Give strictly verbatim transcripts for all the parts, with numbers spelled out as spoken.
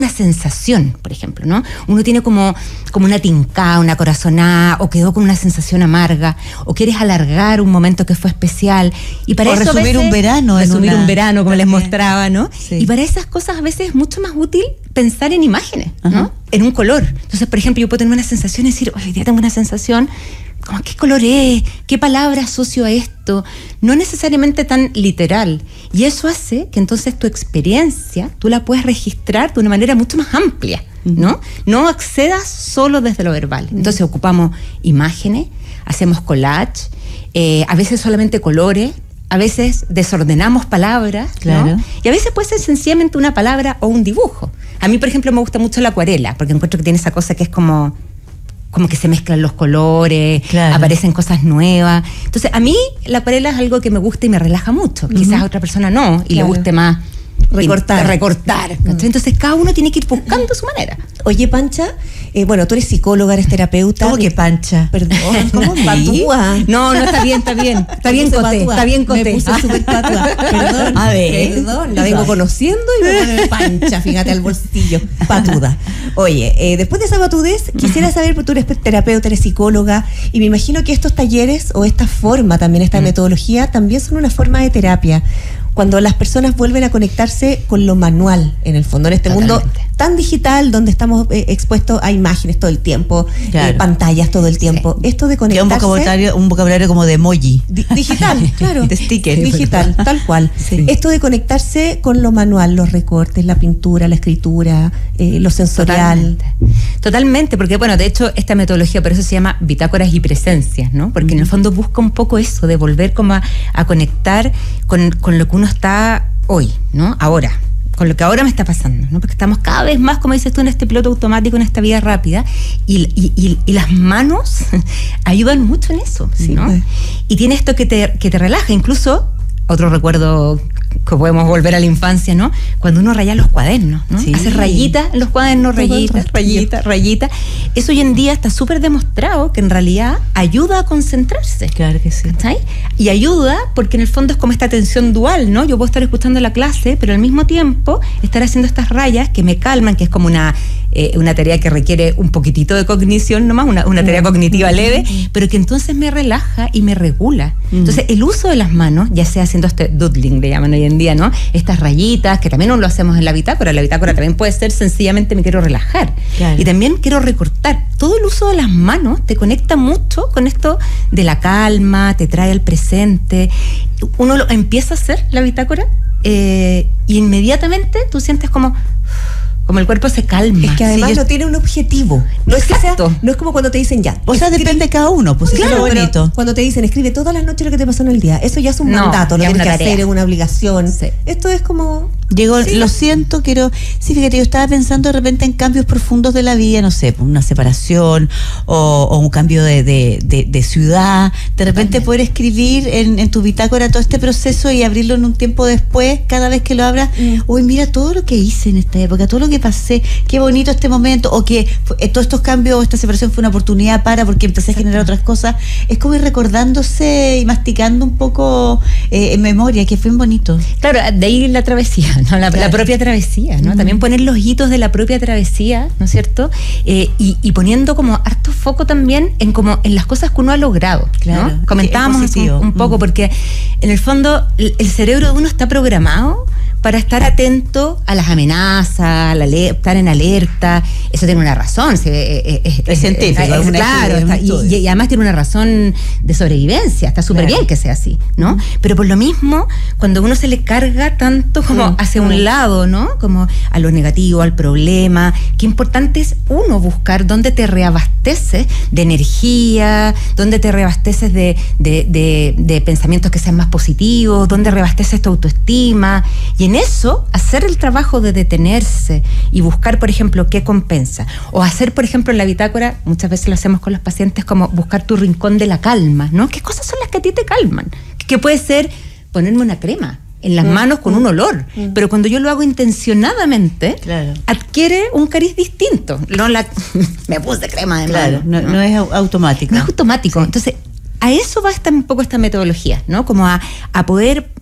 una sensación, por ejemplo, ¿no? Uno tiene como, como una tincada, una corazonada, o quedó con una sensación amarga, o quieres alargar un momento que fue especial. Y para o eso resumir veces, un verano. Resumir en una... un verano, como También. les mostraba, ¿no? Sí. Y para esas cosas a veces es mucho más útil pensar en imágenes, ¿no? Ajá. En un color. Entonces, por ejemplo, yo puedo tener una sensación y decir, hoy día tengo una sensación, como, ¿qué color es? ¿Qué palabra asocio a esto? No necesariamente tan literal. Y eso hace que entonces tu experiencia tú la puedes registrar de una manera mucho más amplia, ¿no? No accedas solo desde lo verbal. Entonces ocupamos imágenes, hacemos collage, eh, a veces solamente colores, a veces desordenamos palabras, claro. ¿no? Y a veces puede ser sencillamente una palabra o un dibujo. A mí, por ejemplo, me gusta mucho la acuarela, porque encuentro que tiene esa cosa que es como... como que se mezclan los colores, claro. aparecen cosas nuevas. Entonces, a mí la acuarela es algo que me gusta y me relaja mucho. Uh-huh. Quizás a otra persona no, y claro. le guste más recortar. recortar uh-huh. Entonces, cada uno tiene que ir buscando su manera. Oye, Pancha, eh, bueno, tú eres psicóloga, eres terapeuta. ¿Cómo que Pancha? Perdón, ¿cómo? Patúa. No, no, está bien, está bien. Está bien, Coté. Está bien, Coté. Me puse súper patúa. Perdón. A ver. Perdón, la vengo conociendo y me pone Pancha, fíjate, al bolsillo. Patuda. Oye, eh, después de esa patudez, quisiera saber, porque tú eres terapeuta, eres psicóloga, y me imagino que estos talleres o esta forma también, esta mm. metodología, también son una forma de terapia. Cuando las personas vuelven a conectarse con lo manual, en el fondo, en este Totalmente. mundo tan digital, donde estamos eh, expuestos a imágenes todo el tiempo, claro. eh, pantallas todo el tiempo. Sí. Esto de conectarse... Que un vocabulario, un vocabulario como de emoji. Di- digital, claro. De sticker. Digital, tal cual. Sí. Esto de conectarse con lo manual, los recortes, la pintura, la escritura, eh, lo sensorial. Totalmente. Totalmente, porque bueno, de hecho, esta metodología por eso se llama bitácoras y presencias, ¿no? Porque mm. en el fondo busca un poco eso, de volver como a, a conectar con, con lo que uno está hoy, ¿no? Ahora, con lo que ahora me está pasando, ¿no? Porque estamos cada vez más, como dices tú, en este piloto automático, en esta vida rápida, y, y, y, y las manos ayudan mucho en eso, sí, ¿no? Sí. Y tiene esto que te, que te relaja, incluso, otro recuerdo que podemos volver a la infancia, ¿no? Cuando uno raya los cuadernos, ¿no? Sí. Hace rayitas en los cuadernos, rayitas, rayitas, rayitas. Eso hoy en día está súper demostrado que en realidad ayuda a concentrarse. Claro que sí. ¿Cachai? Y ayuda porque en el fondo es como esta atención dual, ¿no? Yo puedo estar escuchando la clase, pero al mismo tiempo estar haciendo estas rayas que me calman, que es como una, eh, una tarea que requiere un poquitito de cognición nomás, una, una tarea cognitiva leve, pero que entonces me relaja y me regula. Entonces, el uso de las manos, ya sea haciendo este doodling, le llaman hoy en día, ¿no? Estas rayitas, que también lo hacemos en la bitácora. La bitácora también puede ser sencillamente me quiero relajar. Claro. Y también quiero recortar. Todo el uso de las manos te conecta mucho con esto de la calma, te trae al presente. Uno lo, empieza a hacer la bitácora eh, y inmediatamente tú sientes como... como el cuerpo se calma. Es que además sí, yo... no tiene un objetivo. No es, que sea, no es como cuando te dicen ya. O sea, escribe... depende de cada uno, pues claro, eso es lo bonito. Cuando te dicen escribe todas las noches lo que te pasó en el día, eso ya es un no, mandato, lo tienes que tarea. hacer, es una obligación. Sí. Esto es como... Llegó, sí. Lo siento, quiero... Sí, fíjate, yo estaba pensando de repente en cambios profundos de la vida, no sé, una separación o, o un cambio de, de, de, de ciudad. De repente Totalmente. Poder escribir en, en tu bitácora todo este proceso y abrirlo en un tiempo después, cada vez que lo abras. Mm. Uy, mira todo lo que hice en esta época, todo lo que pasé, qué bonito este momento, o que eh, todos estos cambios, esta separación fue una oportunidad para, porque empecé a generar otras cosas. Es como ir recordándose y masticando un poco eh, en memoria, que fue bonito. Claro, de ahí la travesía. ¿no? La, claro. la propia travesía, ¿no? Uh-huh. También poner los hitos de la propia travesía, ¿no es cierto? Eh, y, y poniendo como harto foco también en como en las cosas que uno ha logrado, claro. ¿no? Comentábamos un, un poco, uh-huh. porque en el fondo el, el cerebro de uno está programado para estar atento a las amenazas, a la ale- estar en alerta. Eso tiene una razón. Se, eh, eh, es científico. Es, es, claro, está, y, y además tiene una razón de sobrevivencia. Está súper claro. bien que sea así, ¿no? Mm. Pero por lo mismo, cuando uno se le carga tanto como mm. hacia mm. un lado, ¿no? Como a lo negativo, al problema, qué importante es uno buscar dónde te reabasteces de energía, dónde te reabasteces de, de, de, de pensamientos que sean más positivos, dónde reabasteces tu autoestima. Y en eso, hacer el trabajo de detenerse y buscar, por ejemplo, qué compensa. O hacer, por ejemplo, en la bitácora, muchas veces lo hacemos con los pacientes, como buscar tu rincón de la calma, ¿no? ¿Qué cosas son las que a ti te calman? Que puede ser ponerme una crema en las mm, manos con mm, un olor, mm. pero cuando yo lo hago intencionadamente, claro. adquiere un cariz distinto. No la, me puse crema de claro, mano. No, no, no es automático. No es automático. Sí. Entonces, a eso va esta, un poco esta metodología, ¿no? Como a, a poder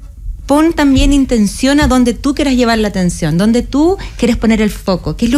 pon también intención a donde tú quieras llevar la atención, donde tú quieres poner el foco, qué es lo